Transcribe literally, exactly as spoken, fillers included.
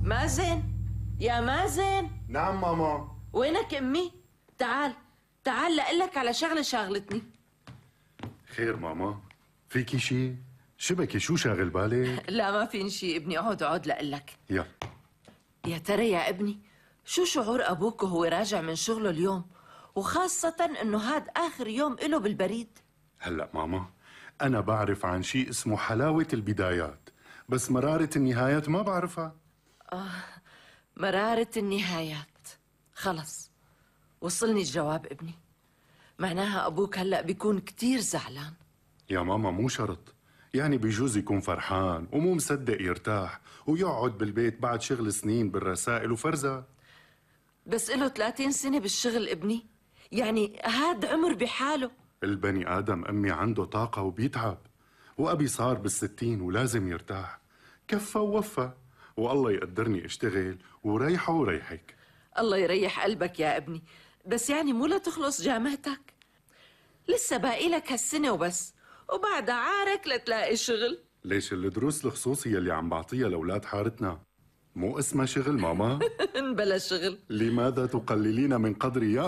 مازن، يا مازن. نعم ماما. وينك امي؟ تعال تعال لقلك على شغله شاغلتني. خير ماما، فيكي شي؟ شبكي شو شاغل بالك؟ لا ما فين شي ابني، اقعد اقعد لقلك. يلا. يا ترى يا ابني شو شعور ابوك وهو راجع من شغله اليوم، وخاصة انه هاد اخر يوم له بالبريد؟ هلا ماما، أنا بعرف عن شي اسمه حلاوة البدايات، بس مرارة النهايات ما بعرفها. آه، مرارة النهايات. خلص وصلني الجواب ابني، معناها ابوك هلأ بيكون كتير زعلان. يا ماما مو شرط، يعني بيجوز يكون فرحان ومو مصدق يرتاح ويقعد بالبيت بعد شغل سنين بالرسائل وفرزة. بس له ثلاثين سنة بالشغل ابني، يعني هاد عمر بحاله. البني آدم أمي عنده طاقة وبيتعب، وأبي صار بالستين ولازم يرتاح. كفى ووفى، والله يقدرني اشتغل وريحه وريحك. الله يريح قلبك يا ابني، بس يعني مو لا تخلص جامعتك، لسه باقي لك هالسنة وبس، وبعدها عارك لتلاقي شغل. ليش الدروس الخصوصية اللي عم بعطيها لأولاد حارتنا مو اسمها شغل ماما؟ بلا شغل. لماذا تقللين من قدري يا